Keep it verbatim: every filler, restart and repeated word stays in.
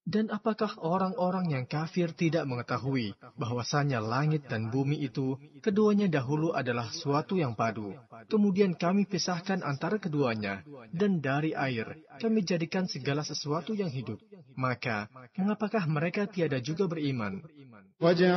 Dan apakah orang-orang yang kafir tidak mengetahui bahwasanya langit dan bumi itu keduanya dahulu adalah suatu yang padu. Kemudian kami pisahkan antara keduanya, dan dari air kami jadikan segala sesuatu yang hidup. Maka, mengapakah mereka tiada juga beriman?